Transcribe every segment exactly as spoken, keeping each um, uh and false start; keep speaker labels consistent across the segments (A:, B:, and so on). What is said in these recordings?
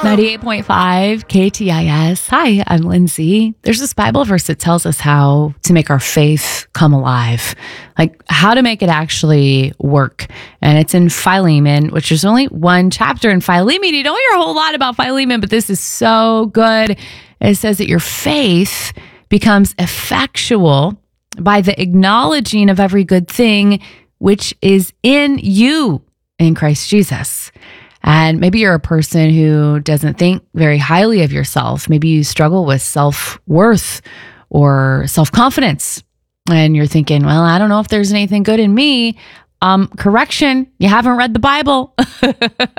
A: ninety-eight point five K T I S. Hi, I'm Lindsay. There's this Bible verse that tells us how to make our faith come alive, like how to make it actually work. And it's in Philemon, which is only one chapter in Philemon. You don't hear a whole lot about Philemon, but this is so good. It says that your faith becomes effectual by the acknowledging of every good thing which is in you in Christ Jesus. And maybe you're a person who doesn't think very highly of yourself. Maybe you struggle with self-worth or self-confidence. And you're thinking, well, I don't know if there's anything good in me. Um, correction, you haven't read the Bible. There's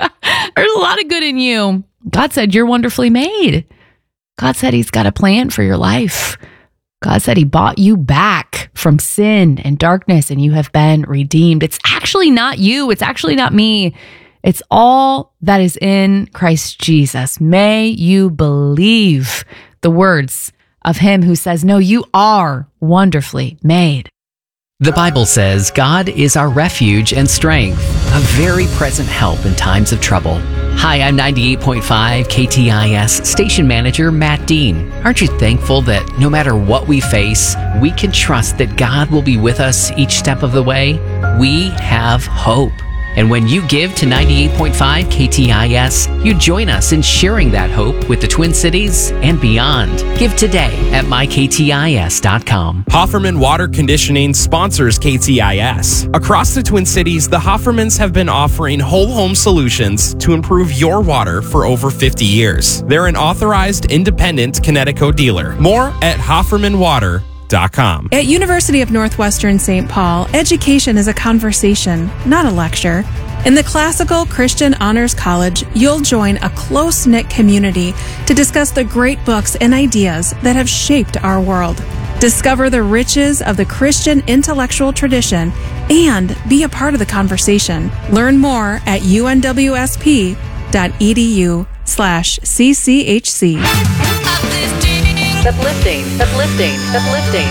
A: a lot of good in you. God said you're wonderfully made. God said he's got a plan for your life. God said he bought you back from sin and darkness, and you have been redeemed. It's actually not you. It's actually not me. It's all that is in Christ Jesus. May you believe the words of him who says, no, you are wonderfully made.
B: The Bible says God is our refuge and strength, a very present help in times of trouble. Hi, I'm ninety-eight point five K T I S station manager Matt Dean. Aren't you thankful that no matter what we face, we can trust that God will be with us each step of the way? We have hope. And when you give to ninety-eight point five K T I S, you join us in sharing that hope with the Twin Cities and beyond. Give today at my k t i s dot com.
C: Hofferman Water Conditioning sponsors K T I S. Across the Twin Cities, the Hoffermans have been offering whole home solutions to improve your water for over fifty years. They're an authorized independent Connecticut dealer. More at hofferman water dot com.
D: At University of Northwestern Saint Paul, education is a conversation, not a lecture. In the Classical Christian Honors College, you'll join a close-knit community to discuss the great books and ideas that have shaped our world. Discover the riches of the Christian intellectual tradition and be a part of the conversation. Learn more at u n w s p dot e d u slash c c h c.
E: Uplifting, uplifting, uplifting, uplifting.